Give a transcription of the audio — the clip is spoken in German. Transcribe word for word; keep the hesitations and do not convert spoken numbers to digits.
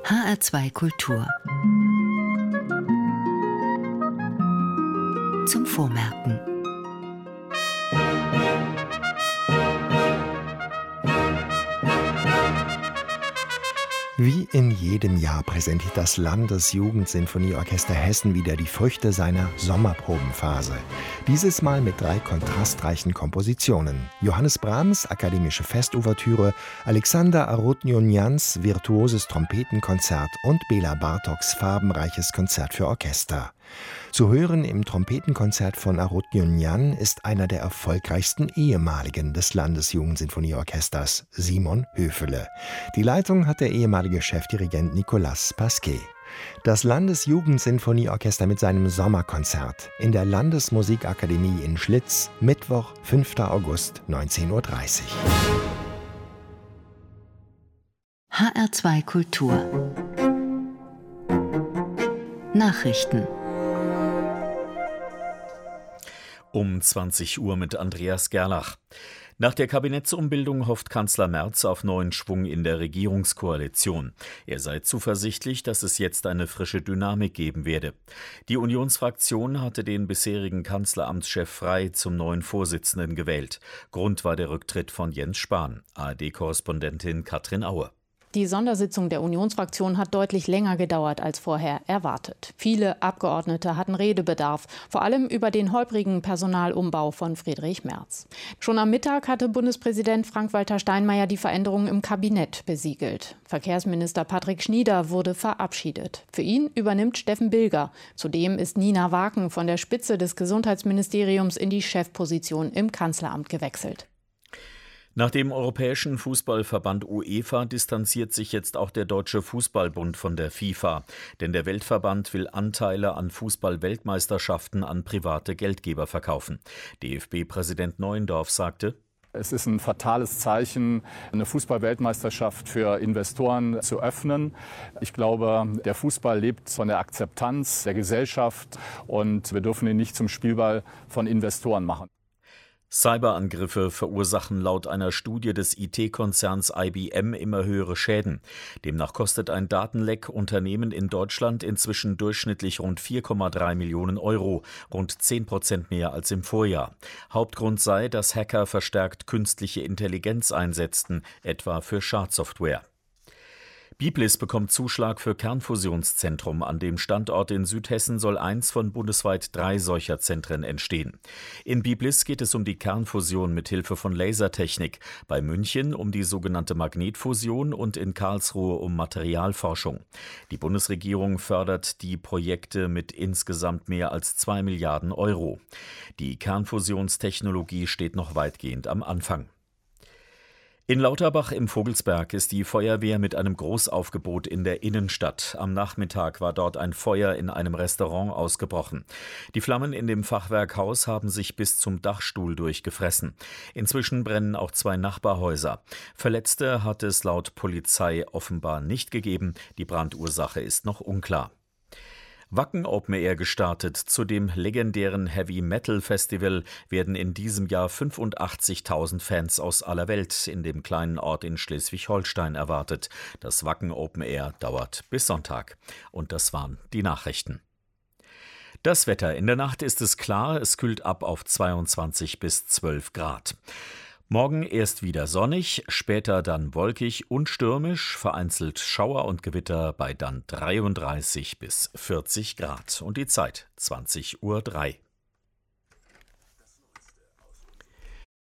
H R zwei Kultur. Zum Vormerken. Wie in jedem Jahr präsentiert das Landesjugendsinfonieorchester Hessen wieder die Früchte seiner Sommerprobenphase. Dieses Mal mit drei kontrastreichen Kompositionen. Johannes Brahms' Akademische Festouvertüre, Alexander Arutjunjans virtuoses Trompetenkonzert und Bela Bartoks farbenreiches Konzert für Orchester. Zu hören im Trompetenkonzert von Arutjunjan ist einer der erfolgreichsten ehemaligen des Landesjugendsinfonieorchesters, Simon Höfele. Die Leitung hat der ehemalige Chefdirigent Nicolas Pasquet. Das Landesjugendsinfonieorchester mit seinem Sommerkonzert in der Landesmusikakademie in Schlitz, Mittwoch, fünfter August, neunzehn Uhr dreißig. H R zwei Kultur. Nachrichten. Um zwanzig Uhr mit Andreas Gerlach. Nach der Kabinettsumbildung hofft Kanzler Merz auf neuen Schwung in der Regierungskoalition. Er sei zuversichtlich, dass es jetzt eine frische Dynamik geben werde. Die Unionsfraktion hatte den bisherigen Kanzleramtschef Frey zum neuen Vorsitzenden gewählt. Grund war der Rücktritt von Jens Spahn. A R D-Korrespondentin Katrin Aue. Die Sondersitzung der Unionsfraktion hat deutlich länger gedauert als vorher erwartet. Viele Abgeordnete hatten Redebedarf, vor allem über den holprigen Personalumbau von Friedrich Merz. Schon am Mittag hatte Bundespräsident Frank-Walter Steinmeier die Veränderungen im Kabinett besiegelt. Verkehrsminister Patrick Schnieder wurde verabschiedet. Für ihn übernimmt Steffen Bilger. Zudem ist Nina Waken von der Spitze des Gesundheitsministeriums in die Chefposition im Kanzleramt gewechselt. Nach dem Europäischen Fußballverband UEFA distanziert sich jetzt auch der Deutsche Fußballbund von der FIFA. Denn der Weltverband will Anteile an Fußball-Weltmeisterschaften an private Geldgeber verkaufen. D F B-Präsident Neuendorf sagte: Es ist ein fatales Zeichen, eine Fußball-Weltmeisterschaft für Investoren zu öffnen. Ich glaube, der Fußball lebt von der Akzeptanz der Gesellschaft und wir dürfen ihn nicht zum Spielball von Investoren machen. Cyberangriffe verursachen laut einer Studie des I T-Konzerns I B M immer höhere Schäden. Demnach kostet ein Datenleck Unternehmen in Deutschland inzwischen durchschnittlich rund vier Komma drei Millionen Euro, rund zehn Prozent mehr als im Vorjahr. Hauptgrund sei, dass Hacker verstärkt künstliche Intelligenz einsetzten, etwa für Schadsoftware. Biblis bekommt Zuschlag für Kernfusionszentrum. An dem Standort in Südhessen soll eins von bundesweit drei solcher Zentren entstehen. In Biblis geht es um die Kernfusion mit Hilfe von Lasertechnik, bei München um die sogenannte Magnetfusion und in Karlsruhe um Materialforschung. Die Bundesregierung fördert die Projekte mit insgesamt mehr als zwei Milliarden Euro. Die Kernfusionstechnologie steht noch weitgehend am Anfang. In Lauterbach im Vogelsberg ist die Feuerwehr mit einem Großaufgebot in der Innenstadt. Am Nachmittag war dort ein Feuer in einem Restaurant ausgebrochen. Die Flammen in dem Fachwerkhaus haben sich bis zum Dachstuhl durchgefressen. Inzwischen brennen auch zwei Nachbarhäuser. Verletzte hat es laut Polizei offenbar nicht gegeben. Die Brandursache ist noch unklar. Wacken Open Air gestartet. Zu dem legendären Heavy Metal Festival werden in diesem Jahr fünfundachtzigtausend Fans aus aller Welt in dem kleinen Ort in Schleswig-Holstein erwartet. Das Wacken Open Air dauert bis Sonntag. Und das waren die Nachrichten. Das Wetter. In der Nacht ist es klar, es kühlt ab auf zweiundzwanzig bis zwölf Grad. Morgen erst wieder sonnig, später dann wolkig und stürmisch, vereinzelt Schauer und Gewitter bei dann dreiunddreißig bis vierzig Grad. Und die Zeit zwanzig Uhr drei.